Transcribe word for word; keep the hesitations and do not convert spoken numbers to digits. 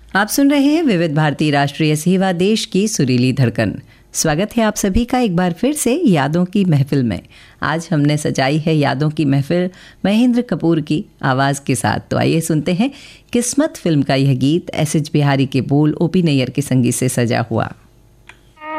आप सुन रहे हैं विविध भारती राष्ट्रीय सेवा, देश की सुरीली धड़कन। स्वागत है आप सभी का एक बार फिर से यादों की महफिल में। आज हमने सजाई है यादों की महफिल महेंद्र कपूर की आवाज़ के साथ। तो आइए सुनते हैं किस्मत फिल्म का यह गीत, एस एच बिहारी के बोल, ओ पी नैयर के संगीत से सजा हुआ।